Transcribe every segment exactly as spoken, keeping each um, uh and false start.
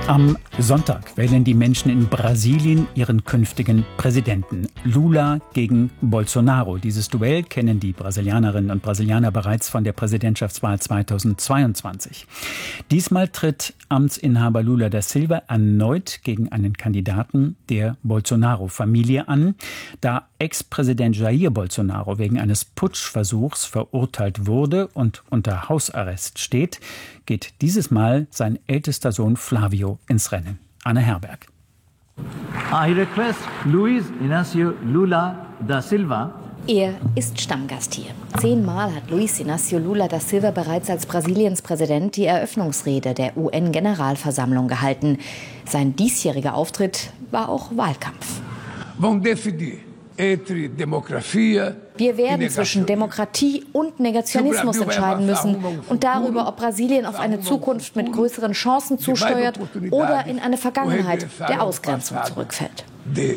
Am Sonntag wählen die Menschen in Brasilien ihren künftigen Präsidenten. Lula gegen Bolsonaro. Dieses Duell kennen die Brasilianerinnen und Brasilianer bereits von der Präsidentschaftswahl zweitausendzweiundzwanzig. Diesmal tritt Amtsinhaber Lula da Silva erneut gegen einen Kandidaten der Bolsonaro-Familie an. Da Ex-Präsident Jair Bolsonaro wegen eines Putschversuchs verurteilt wurde und unter Hausarrest steht, geht dieses Mal sein ältester Sohn Flavio ins Rennen. Anne Herberg. I request Luiz Inácio Lula da Silva. Er ist Stammgast hier. Zehnmal hat Luiz Inácio Lula da Silva bereits als Brasiliens Präsident die Eröffnungsrede der U N-Generalversammlung gehalten. Sein diesjähriger Auftritt war auch Wahlkampf. Wir werden zwischen Demokratie und Negationismus entscheiden müssen und darüber, ob Brasilien auf eine Zukunft mit größeren Chancen zusteuert oder in eine Vergangenheit der Ausgrenzung zurückfällt.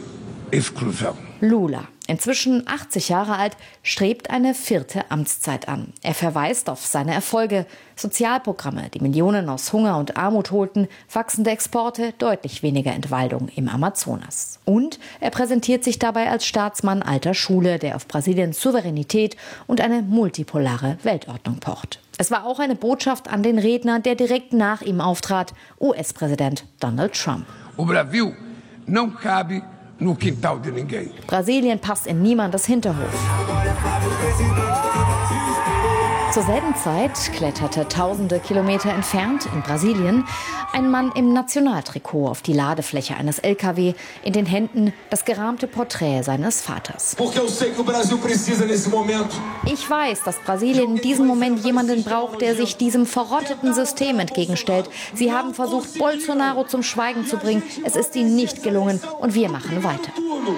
Lula, inzwischen achtzig Jahre alt, strebt eine vierte Amtszeit an. Er verweist auf seine Erfolge: Sozialprogramme, die Millionen aus Hunger und Armut holten, wachsende Exporte, deutlich weniger Entwaldung im Amazonas. Und er präsentiert sich dabei als Staatsmann alter Schule, der auf Brasiliens Souveränität und eine multipolare Weltordnung pocht. Es war auch eine Botschaft an den Redner, der direkt nach ihm auftrat, U S-Präsident Donald Trump. O Brasil não cabe no quintal de ninguém. Brasilien passt in niemandes Hinterhof. Zur selben Zeit kletterte tausende Kilometer entfernt in Brasilien ein Mann im Nationaltrikot auf die Ladefläche eines L K W, in den Händen das gerahmte Porträt seines Vaters. Ich weiß, dass Brasilien in diesem Moment jemanden braucht, der sich diesem verrotteten System entgegenstellt. Sie haben versucht, Bolsonaro zum Schweigen zu bringen. Es ist ihnen nicht gelungen und wir machen weiter.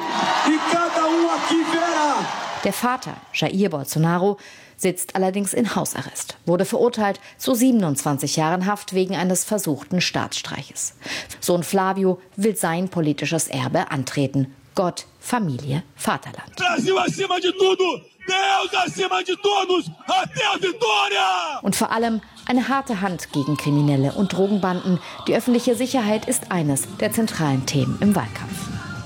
Der Vater, Jair Bolsonaro, sitzt allerdings in Hausarrest, wurde verurteilt zu siebenundzwanzig Jahren Haft wegen eines versuchten Staatsstreiches. Sohn Flavio will sein politisches Erbe antreten. Gott, Familie, Vaterland. Brasil acima de tudo, Deus acima de todos, até a vitória! Und vor allem eine harte Hand gegen Kriminelle und Drogenbanden. Die öffentliche Sicherheit ist eines der zentralen Themen im Wahlkampf.